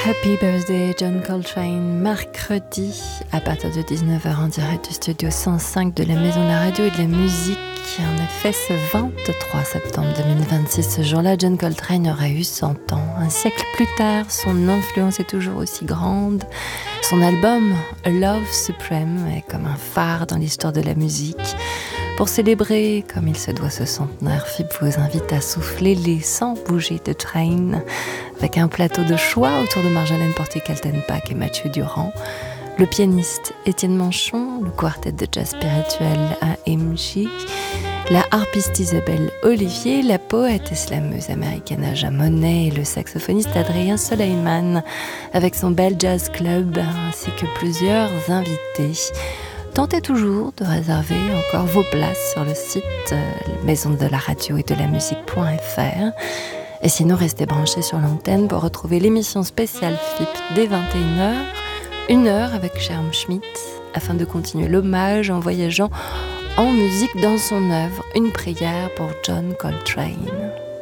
Happy Birthday John Coltrane, mercredi à partir de 19h en direct du studio 105 de la Maison de la Radio et de la Musique. En effet, ce 23 septembre 2026, ce jour-là, John Coltrane aurait eu 100 ans. Un siècle plus tard, son influence est toujours aussi grande. Son album Love Supreme est comme un phare dans l'histoire de la musique. Pour célébrer, comme il se doit, ce centenaire, FIP vous invite à souffler les 100 bougies de Train avec un plateau de choix autour de Marjolaine Porté-Kaltenbach et Mathieu Durand, le pianiste Étienne Manchon, le quartet de jazz spirituel AMJ, la harpiste Isabelle Olivier, la poète et slameuse américaine Aja Monet et le saxophoniste Adrien Soleiman avec son Bell Jazz Club ainsi que plusieurs invités. Tentez toujours de réserver encore vos places sur le site maison de la radio et de la musique.fr. Et sinon, restez branchés sur l'antenne pour retrouver l'émission spéciale FIP dès 21h, 1h avec Sherm Schmidt, afin de continuer l'hommage en voyageant en musique dans son œuvre, une prière pour John Coltrane.